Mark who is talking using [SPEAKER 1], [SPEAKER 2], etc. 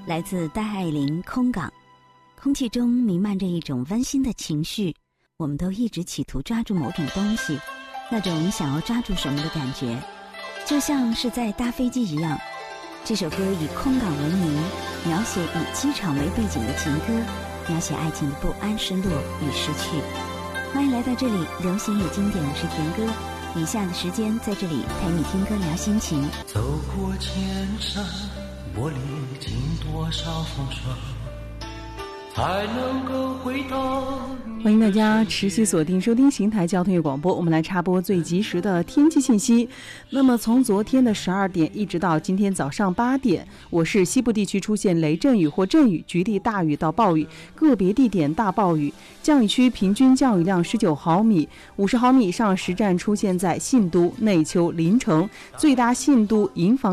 [SPEAKER 1] 来自戴爱玲《空港》，空气中弥漫着一种温馨的情绪，我们都一直企图抓住某种东西，那种想要抓住什么的感觉，就像是在搭飞机一样。这首歌以空港闻名，描写以机场为背景的情歌，描写爱情的不安、失落与失去。欢迎来到这里，流行与经典，我是田歌。以下的时间在这里陪你听歌聊心情。
[SPEAKER 2] 走过千山，我历经多少风霜，才能够回到。
[SPEAKER 3] 欢迎大家持续锁定收听邢台交通乐广播，我们来插播最及时的天气信息。那么从昨天的12点一直到今天早上8点，我市西部地区出现雷阵雨或阵雨，局地大雨到暴雨，个别地点大暴雨，降雨区平均降雨量19毫米，50毫米以上实战出现在信都、内丘、临城，最大信都、营房